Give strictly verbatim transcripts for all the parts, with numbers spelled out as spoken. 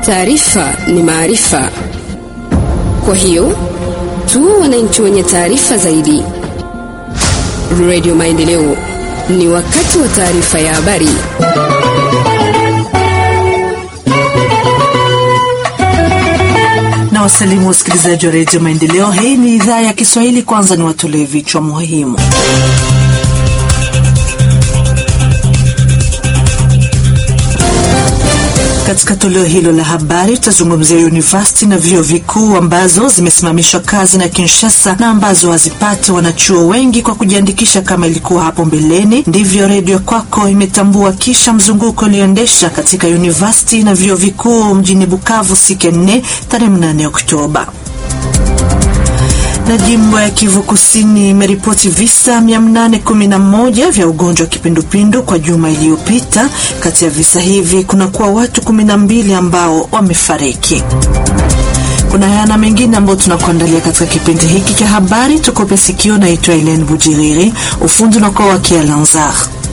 Taarifa ni maarifa. Kwa hiyo, tu wananchi wenye taarifa zaidi. Radio Maendeleo, ni wakati wa taarifa ya habari. Na wasalimu wasikilizaji wa Radio Maendeleo. Hii ni idhaa ya Kiswahili. Kwanza ni watolee vichwa muhimu. Katika toleo hilo la habari tutazungumzia university na vyuo vikuu ambazo zimesimamishwa kazi na Kinshasa na ambazo hazipati wanachuo wengi kwa kujiandikisha kama ilikuwa hapo mbeleni. Ndivyo Radio Kwako imetambua kisha mzunguko ulioendesha katika university na vyuo vikuu mjini Bukavu siku ya nne tarehe nane Oktoba. Na jimbo ya Kivu Kusini imeripoti visa mia nane kumi na moja vya ugonjwa wa kipindupindu kwa juma iliyopita. Kati ya visa hivi kuna kuwa watu kumi na mbili ambao wamefariki. Kuna yana mengine ambayo tunakuandalia katika kipindi hiki cha habari. Tukope sikio. Naitwa Hélène Bujiriri, ufundi na kwa wakia Lanzar.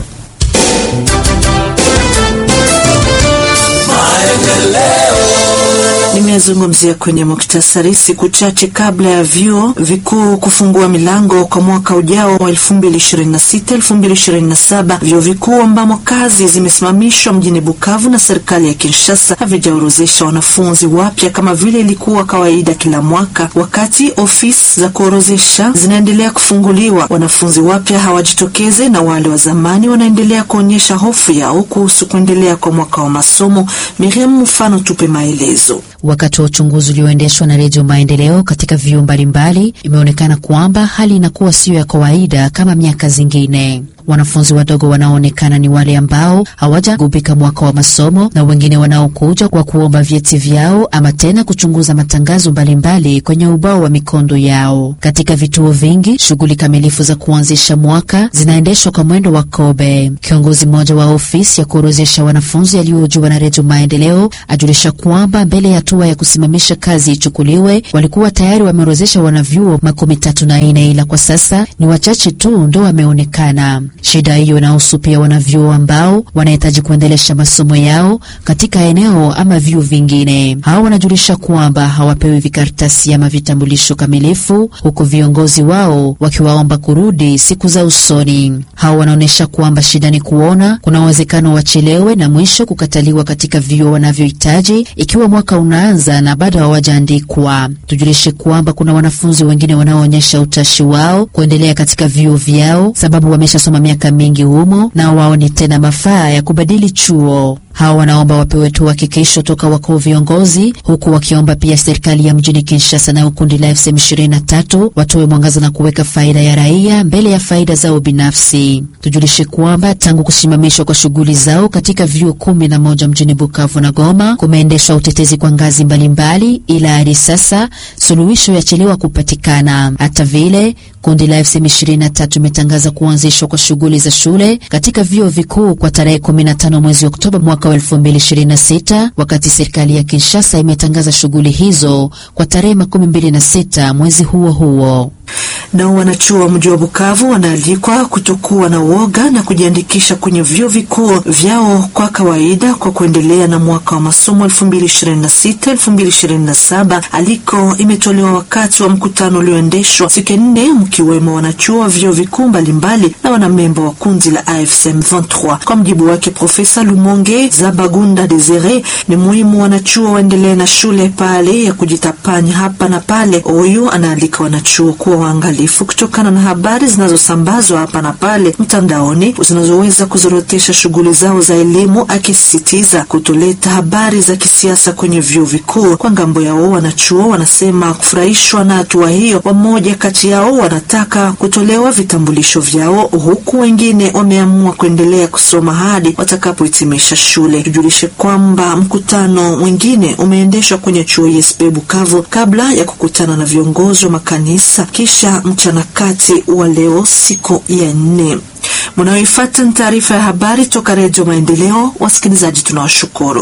Nimezungumzia kwenye muktasari siku chache kabla ya vyuo vikuu kufungua milango kwa mwaka ujao wa elfu mbili ishirini na sita elfu mbili ishirini na saba. Vyuo vikuu ambamo kazi zimesimamishwa mjini Bukavu na serikali ya Kinshasa havijaorozesha wanafunzi wapya kama vile ilikuwa kawaida kila mwaka. Wakati ofisi za kuorozesha zinaendelea kufunguliwa, wanafunzi wapya hawajitokeze na wale wa zamani wanaendelea kuonyesha hofu yao kuhusu kuendelea kwa mwaka wa masomo. Miriam Mfano tupe maelezo. Wakati wa uchunguzi ulioendeshwa na Radio Maendeleo katika vyuo mbalimbali, imeonekana kwamba hali inakuwa sio ya kawaida kama miaka zingine. Wanafunzi wadogo wanaoonekana ni wale ambao hawajagubika mwaka wa masomo na wengine wanaokuja kwa kuomba vyeti vyao ama tena kuchunguza matangazo mbalimbali kwenye ubao wa mikondo yao. Katika vituo vingi, shughuli kamilifu za kuanzisha mwaka zinaendeshwa kwa mwendo wa kobe. Kiongozi mmoja wa ofisi ya kuorozesha wanafunzi aliyojua na Radio Maendeleo ajulisha kwamba mbele ya hatua ya kusimamisha kazi ichukuliwe, walikuwa tayari wameorozesha wanavyuo makumi tatu na nne, ila kwa sasa ni wachache tu ndo wameonekana. Shida hiyo inahusu pia wanavyuo ambao wanahitaji kuendelesha masomo yao katika eneo ama vyuo vingine. Hao wanajulisha kwamba hawapewi vikaratasi ama vitambulisho kamilifu, huku viongozi wao wakiwaomba kurudi siku za usoni. Hao wanaonesha kwamba shida ni kuona kuna uwezekano wachelewe na mwisho kukataliwa katika vyuo wanavyohitaji ikiwa mwaka unaanza na bado hawajaandikwa. Tujulishe kwamba kuna wanafunzi wengine wanaoonyesha utashi wao kuendelea katika vyuo vyao sababu wameshasoma miaka mingi humo na wao ni tena mafaa ya kubadili chuo. Hao wanaomba wapewe tu hakikisho toka wakuu viongozi, huku wakiomba pia serikali ya mjini Kinshasa na ukundi la F M ishirini na tatu watoe mwangaza na kuweka faida ya raia mbele ya faida zao binafsi. Tujulishe kwamba tangu kusimamishwa kwa shughuli zao katika vyuo kumi na moja mjini Bukavu na Goma, kumeendeshwa utetezi kwa ngazi mbalimbali, ila hadi sasa suluhisho yachelewa kupatikana. Hata vile kundi la F M ishirini na tatu imetangaza kuanzishwa kwa shughuli za shule katika vyuo vikuu kwa tarehe kumi na tano mwezi Oktoba mwaka wa elfu mbili ishirini na sita, wakati serikali ya Kinshasa imetangaza shughuli hizo kwa tarehe makumi mbili na sita mwezi huo huo. Na wanachuo wa mji wa Bukavu wanaalikwa kutokuwa na uoga na kujiandikisha kwenye vyuo vikuu vyao kwa kawaida kwa kuendelea na mwaka wa masomo elfu mbili ishirini na sita elfu mbili ishirini na saba. Aliko imetolewa wakati wa mkutano ulioendeshwa siku nne, mkiwemo wanachuo wa vyuo vikuu mbalimbali na wanamemba wa kundi la A F C M ishirini na tatu. Kwa mjibu wake Profesa Lumonge Zabagunda Desire, ni muhimu wanachuo waendelee na shule pale ya kujitapanya hapa na pale. Huyu anaalika wanachuo kuwa waangalifu kutokana na habari zinazosambazwa hapa na pale mtandaoni zinazoweza kuzorotesha shughuli zao za elimu, akisisitiza kutoleta habari za kisiasa kwenye vyuo vikuu. Kwa ngambo yao, wanachuo wanasema kufurahishwa na hatua hiyo. Wamoja kati yao wanataka kutolewa vitambulisho vyao, huku wengine wameamua kuendelea kusoma hadi watakapohitimisha shule. Tujulishe kwamba mkutano mwingine umeendeshwa kwenye chuo I S P Bukavu kabla ya kukutana na viongozi wa makanisa kisha mchana kati wa leo siku ya nne. Mnaoifuata ni taarifa ya habari toka Radio Maendeleo. Wasikilizaji, tunawashukuru.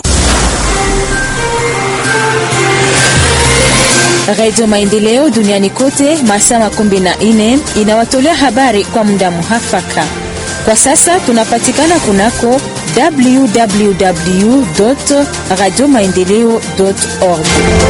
Radio Maendeleo duniani kote masaa makumi na nne inawatolea habari kwa muda muhafaka. Kwa sasa tunapatikana kunako w w w dot radio maendeleo dot org.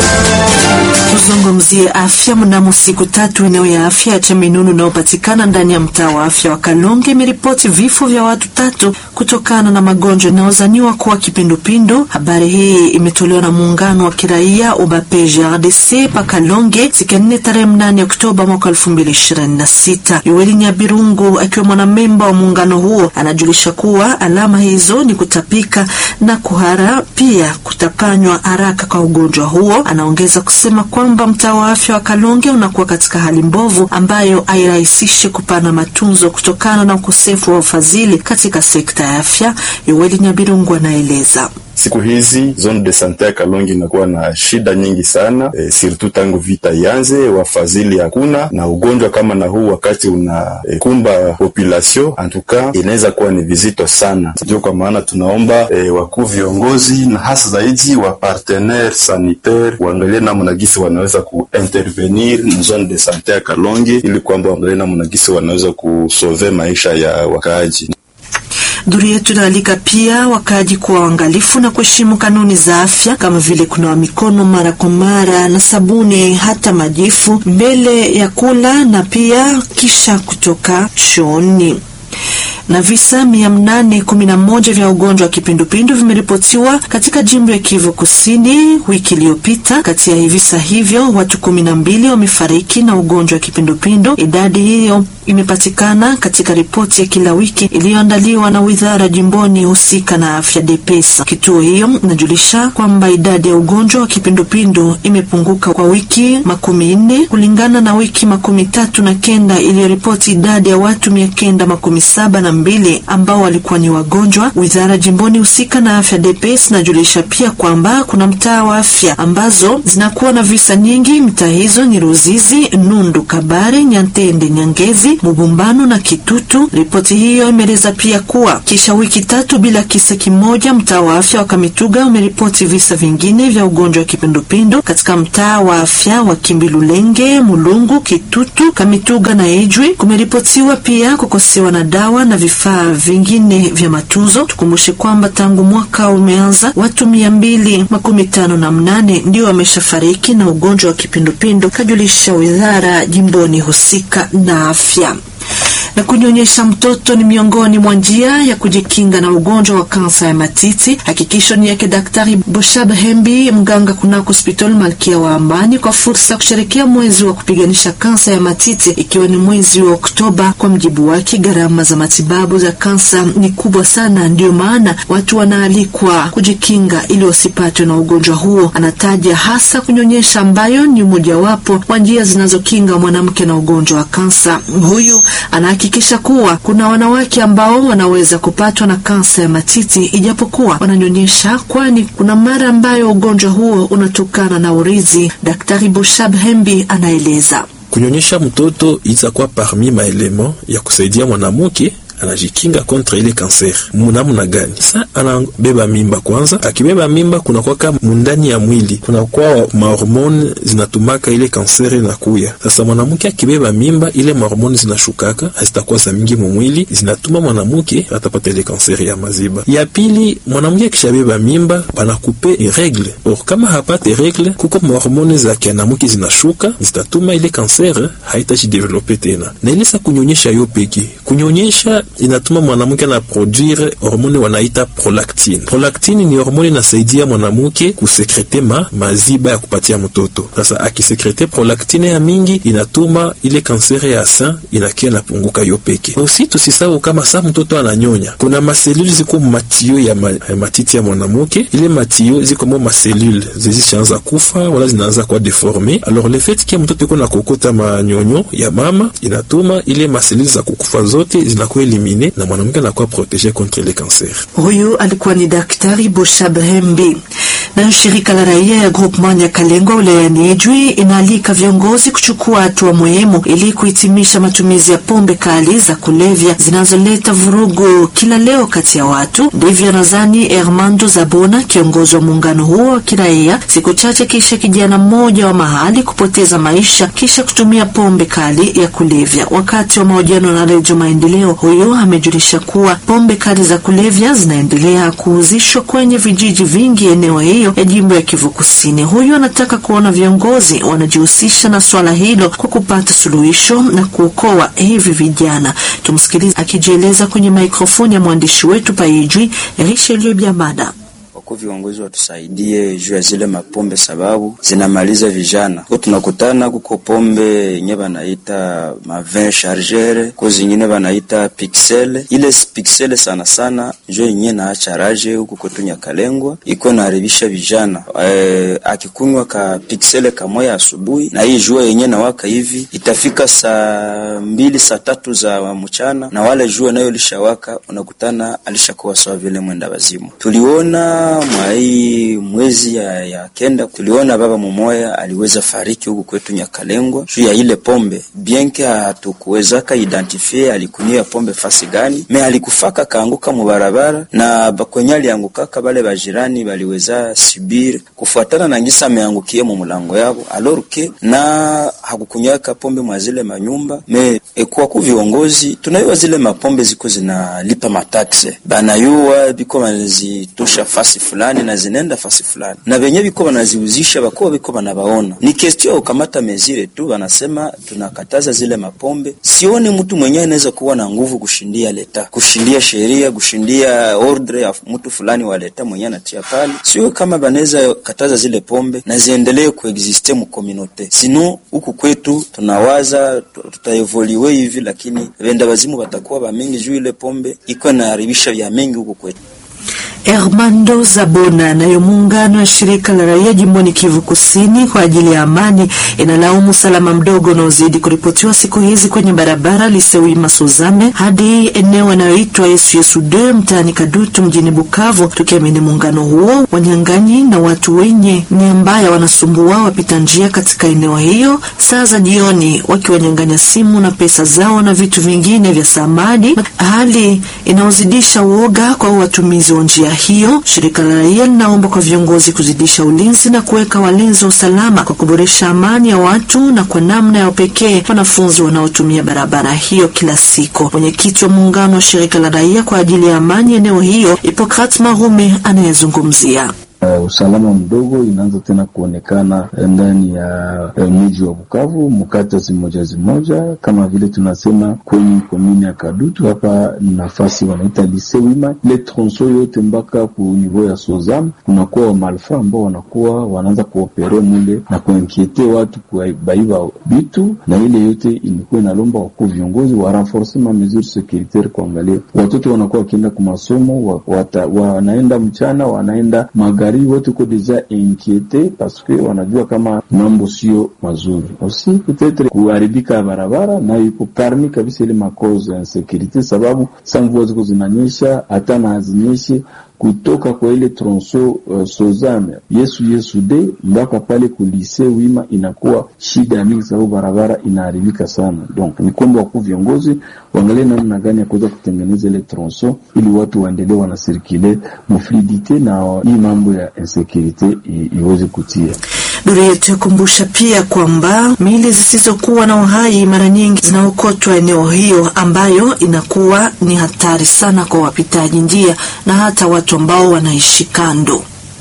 Tuzungumzie afya. Mnamo siku tatu, eneo ya afya ya Chaminunu inayopatikana ndani ya mtaa wa afya wa Kalonge imeripoti vifo vya watu tatu kutokana na magonjwa yanayozaniwa kuwa kipindupindu. Habari hii imetolewa na muungano wa kiraia Ubape G R D C pa Kalonge siku nne tarehe nane Oktoba mwaka elfu mbili ishirini na sita. Yueli Nyabirungu akiwa mwanamemba wa muungano huo anajulisha kuwa alama hizo ni kutapika na kuhara, pia kutapanywa haraka kwa ugonjwa huo. Anaongeza kusema kwamba mtaa wa afya wa Kalonge unakuwa katika hali mbovu ambayo hairahisishi kupana matunzo kutokana na ukosefu wa ufadhili katika sekta ya afya. Yueli Nyabirungu anaeleza. Siku hizi zone de sante ya Kalonge inakuwa na shida nyingi sana, e, surtout tangu vita yanze, wafadhili hakuna, na ugonjwa kama na huu wakati una e, kumba population, antuka inaweza kuwa ni vizito sana. Ndio kwa maana tunaomba e, wakuu viongozi na hasa zaidi wa partenaire sanitaire waangalie namna gisi wanaweza kuintervenir na zone de sante ya Kalonge ili kwamba waangalie namna gisi wanaweza kusauve maisha ya wakaaji. Duru yetu inaalika pia wakaaji kuwa waangalifu na kuheshimu kanuni za afya kama vile kunawa mikono mara kwa mara na sabuni hata majifu mbele ya kula na pia kisha kutoka chooni. Na visa mia nane kumi na moja vya ugonjwa wa kipindupindu vimeripotiwa katika jimbo ya Kivu Kusini wiki iliyopita. Kati ya visa hivyo watu kumi na mbili wamefariki na ugonjwa wa kipindupindu. Idadi hiyo imepatikana katika ripoti ya kila wiki iliyoandaliwa na wizara jimboni husika na afya D P S. Kituo hiyo inajulisha kwamba idadi ya ugonjwa wa kipindupindu imepunguka kwa wiki makumi nne kulingana na wiki makumi tatu na kenda iliyoripoti idadi ya watu mia kenda makumi saba na mbili ambao walikuwa ni wagonjwa. Wizara jimboni husika na afya D P S inajulisha pia kwamba kuna mtaa wa afya ambazo zinakuwa na visa nyingi. Mtaa hizo ni Ruzizi, Nundu, Kabare, Nyantende, Nyangezi, Mubumbano na Kitutu. Ripoti hiyo imeeleza pia kuwa kisha wiki tatu bila kisa kimoja, mtaa wa afya wa Kamituga umeripoti visa vingine vya ugonjwa wa kipindupindu. Katika mtaa wa afya wa Kimbilulenge, Mulungu, Kitutu, Kamituga na Ejwi kumeripotiwa pia kukosewa na dawa na vifaa vingine vya matunzo. Tukumbushe kwamba tangu mwaka umeanza watu mia mbili makumi tano na mnane ndio wameshafariki na ugonjwa wa kipindupindu, kajulisha wizara jimboni husika na afya. Na kunyonyesha mtoto ni miongoni mwa njia ya kujikinga na ugonjwa wa kansa ya matiti. Hakikisho ni yake Daktari Boshab Hembi, mganga kunako hospital Malkia wa Ambani, kwa fursa kusherekea mwezi wa kupiganisha kansa ya matiti ikiwa ni mwezi wa Oktoba. Kwa mjibu wake, gharama za matibabu za kansa ni kubwa sana, ndio maana watu wanaalikwa kujikinga ili wasipatwe na ugonjwa huo. Anataja hasa kunyonyesha ambayo ni mojawapo wa njia zinazokinga mwanamke na ugonjwa wa kansa. Huyu ana hakikisha kuwa kuna wanawake ambao wanaweza kupatwa na kansa ya matiti ijapokuwa wananyonyesha, kwani kuna mara ambayo ugonjwa huo unatokana na urithi. Daktari Boshab Hembi anaeleza. Kunyonyesha mtoto itakuwa parmi maelema ya kusaidia mwanamke anajikinga kontra ile kanser. Munamuna gani? Sa anabeba mimba kwanza. Akibeba mimba kuna kwa mundani ya mwili kuna kwa mahormone zinatumaka ile kanser na kuya. Sasa mwanamke akibeba mimba ile mahormone zinashukaka, hazitakuwa za mingi mu mwili, zinatuma mwanamke atapata ile kanser ya maziba. Ya pili, mwanamke kishabeba mimba banakupe regle. Or kama hapate regle, kuko mahormone za kianamuke zinashuka, zitatuma ile kanser haitaji develope tena. Na ile sa kunyonyesha yo peki. Kunyonyesha inatuma mwanamke na produire hormone wanaita prolactine. Prolactine ni hormone inasaidia mwanamke kusekrete ma maziba ya kupatia mtoto. Sasa akisekrete prolactine ya mingi inatuma ile kanseri ya sein inakia napunguka yo peke. Aussi tusisahau kama sa mtoto ananyonya, kuna maselule ziko matio ya, ma, ya matiti ya mwanamke. Ile matio ziko mo maselule zishaanza kufa wala zinaanza kwa deformer. Alors le fait que mtoto yuko na kokota manyonyo ya mama inatuma ile maselule za kukufa zote zinakuwa elimine na mwanamke anakuwa protege contre le cancer. Huyu alikuwa ni Daktari Boshab Hembi. Na shirika la raia ya Groupement Nyakalengwa wilayani Ijwi inaalika viongozi kuchukua hatua muhimu ili kuhitimisha matumizi ya pombe kali za kulevya zinazoleta vurugu kila leo kati ya watu. Ndivyo nadhani Hermando Zabona, kiongozi wa muungano huo wa kiraia, siku chache kisha kijana mmoja wa mahali kupoteza maisha kisha kutumia pombe kali ya kulevya. Wakati wa mahojiano na Radio Maendeleo, huyo amejulisha kuwa pombe kali za kulevya zinaendelea kuuzishwa kwenye vijiji vingi eneo hiyo ya jimbo ya Kivu Kusini. Huyo anataka kuona viongozi wanajihusisha na swala hilo kwa kupata suluhisho na kuokoa hivi vijana. Tumsikilize akijieleza kwenye mikrofoni ya mwandishi wetu Paijwi Richelieu Biamada. Kwa viongozi watusaidie juu ya zile mapombe sababu zinamaliza vijana. Kwa tunakutana kuko pombe yenye banaita ma vin chargeur, kwa zingine banaita pixel. Ile pixel sana sana ndio yenye naacha raje huko kwetu Nyakalengwa, iko naharibisha vijana. E, akikunywa ka pixel kamoya asubuhi na hii jua yenye na waka hivi itafika saa mbili saa tatu za mchana na wale jua nayo lishawaka, unakutana alishakuwa sawa vile mwenda wazimu. Tuliona mwai mwezi ya, ya kenda tuliona baba mmoja aliweza fariki huko kwetu Nyakalengwa juu ya ile pombe. Bienke hatukuweza ka identify alikunywa pombe fasi gani, me alikufaka kaanguka mu barabara na bakwenye alianguka kabale bajirani baliweza sibiri kufuatana na ngisa ameangukie mu mlango yao alorke na hakukunywa ka pombe mwa zile manyumba. Me e, kwa ku viongozi tunaiwa zile mapombe ziko zinalipa mataxe banayua biko manazitosha fasi fulani na zinenda fasi fulani na benye biko banaziuzisha bako biko banabaona. Ni question ukamata mezire tu wanasema tunakataza zile mapombe. Sioni mtu mwenyewe anaweza kuwa na nguvu kushindia leta, kushindia sheria, kushindia ordre ya mtu fulani wa leta mwenyewe anatia pale. Sio kama banaweza kataza zile pombe na ziendelee kuexiste mu community. Sino huku kwetu tunawaza tutaevolue hivi, lakini wenda wazimu watakuwa ba mingi juu ile pombe iko na haribisha vya mengi huku kwetu. Hermando Zabona na muungano wa shirika la raia jimboni Kivu Kusini kwa ajili ya amani inalaumu salama mdogo na uzidi kuripotiwa siku hizi kwenye barabara Lisewi Masozame hadi eneo linaloitwa Yesu Yesu de mtaani Kadutu mjini Bukavu. Tukiamini muungano huo, wanyang'anyi na watu wenye nia mbaya wanasumbua wapita njia katika eneo hiyo saa za jioni, wakiwanyang'anya simu na pesa zao na vitu vingine vya samadi, hali inaozidisha uoga kwa watumizi wa njia hiyo. Shirika la raia linaomba kwa viongozi kuzidisha ulinzi na kuweka walinzi wa usalama kwa kuboresha amani ya watu na kwa namna ya pekee wanafunzi wanaotumia barabara hiyo kila siku. Mwenyekiti wa muungano wa shirika la raia kwa ajili ya amani eneo hiyo, Hippocrates Marume, anayezungumzia Uh, usalama mdogo inaanza tena kuonekana ndani ya uh, mji wa Bukavu, mkata zimoja zimoja, kama vile tunasema kwenye komini ya Kadutu. Hapa ni nafasi wanaita Lisewima, ile tronso yote mpaka ku niveau ya Sozam kunakuwa wa malfa ambao wanakuwa wanaanza kuopere mule na kuinkiete watu kuibaiba bitu, na ile yote ilikuwa inalomba wakuu viongozi wa renforcement mesures sécuritaires kuangalia watoto wanakuwa wakienda kwa masomo, wa, wanaenda mchana, wanaenda magari wote ko deja inquiete parce que wanajua kama mambo sio mazuri. Aussi peut-être kuharibika barabara na ipo parmi kabisa ile makosa ya insécurité, sababu mvua ziko zinanyesha hata na hazinyeshi kutoka kwa ile tronso uh, Sozame Yesu Yesu de mpaka pale kulise wima inakuwa shida mingi sababu barabara inaharibika sana. Donc ni kwamba wakuu viongozi waangalie namna gani ya kuweza kutengeneza ile tronso ili watu waendelee wana circuler mufluidité na hii mambo ya insécurité iweze kutia. Duru yetu yakumbusha pia kwamba mili zisizokuwa na uhai mara nyingi zinaokotwa eneo hiyo, ambayo inakuwa ni hatari sana kwa wapitaji njia na hata watu ambao wanaishi kando.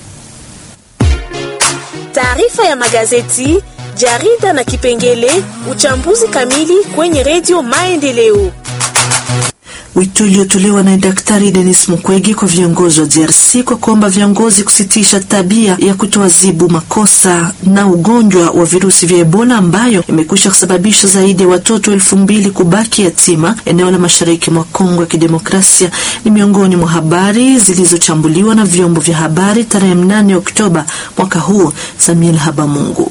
Taarifa ya magazeti, jarida na kipengele uchambuzi kamili kwenye Radio Maendeleo. Wito uliotolewa na Daktari Denis Mukwege kwa viongozi wa D R C kwa kuomba viongozi kusitisha tabia ya kutoadhibu makosa na ugonjwa wa virusi vya Ebola ambayo imekwisha kusababisha zaidi ya watoto elfu mbili kubaki yatima eneo la mashariki mwa Kongo ya Kidemokrasia ni miongoni mwa habari zilizochambuliwa na vyombo vya habari tarehe nane Oktoba mwaka huu. Samuel Habamungu.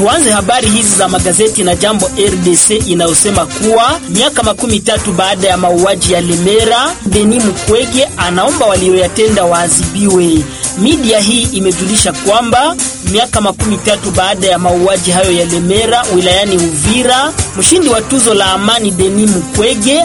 Tuanze habari hizi za magazeti na Jambo R D C inayosema kuwa miaka makumi tatu baada ya mauaji ya Lemera, Denis Mukwege anaomba walioyatenda waadhibiwe. Media hii imejulisha kwamba miaka makumi tatu baada ya mauaji hayo ya Lemera wilayani Uvira, mshindi wa tuzo la amani Denis Mukwege